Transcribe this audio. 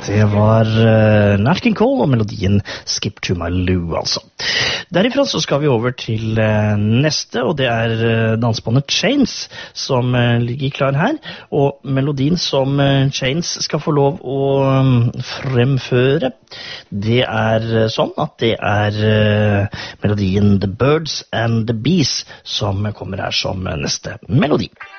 Det var Nat King Cole og melodien Skip to My Lou, altså. Derifra så skal vi over til neste, og det er dansbandet Chains som ligger klar her. Og melodien som Chains skal få lov å fremføre, det er sånn at det er melodien The Birds and the Bees som kommer her som neste melodi.